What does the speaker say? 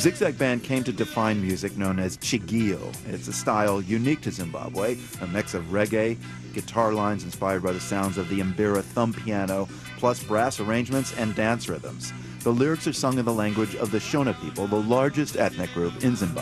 Zigzag Band came to define music known as chigio. It's a style unique to Zimbabwe, a mix of reggae, guitar lines inspired by the sounds of the mbira thumb piano, plus brass arrangements and dance rhythms. The lyrics are sung in the language of the Shona people, the largest ethnic group in Zimbabwe.